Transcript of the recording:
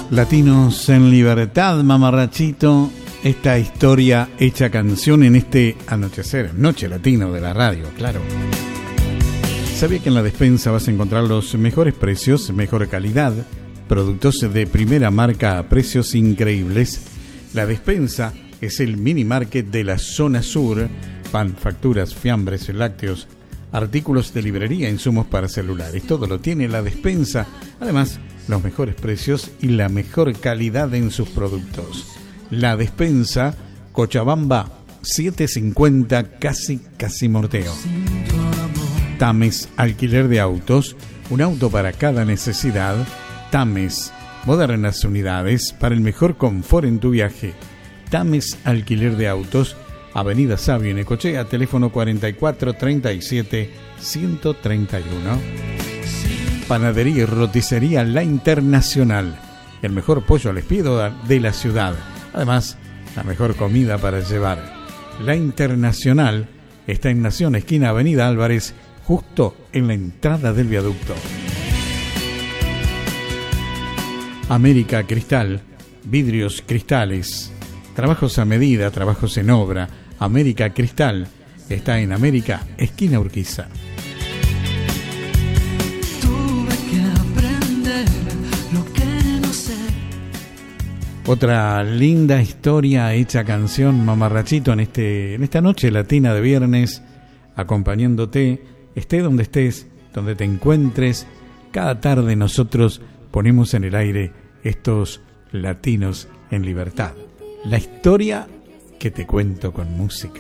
Latinos en Libertad, mamarrachito, esta historia hecha canción en este anochecer, noche latino de la radio, claro. ¿Sabía que en la despensa vas a encontrar los mejores precios, mejor calidad, productos de primera marca a precios increíbles? La despensa es el mini market de la zona sur, pan, facturas, fiambres, lácteos, artículos de librería, insumos para celulares, todo lo tiene la despensa, además los mejores precios y la mejor calidad en sus productos. La despensa, Cochabamba 750, casi Morteo. Tames, alquiler de autos, un auto para cada necesidad. Tames, modernas unidades para el mejor confort en tu viaje. Tames, alquiler de autos, Avenida Sabio en Necochea, teléfono 4437 131. Panadería y roticería La Internacional, el mejor pollo al espiedo de la ciudad. Además, la mejor comida para llevar. La Internacional está en Nación, esquina Avenida Álvarez, justo en la entrada del viaducto. América Cristal, vidrios cristales, trabajos a medida, trabajos en obra. América Cristal está en América, esquina Urquiza. Otra linda historia hecha canción, mamarrachito, en esta noche latina de viernes, acompañándote, esté donde estés, donde te encuentres. Cada tarde nosotros ponemos en el aire estos latinos en libertad. La historia que te cuento con música.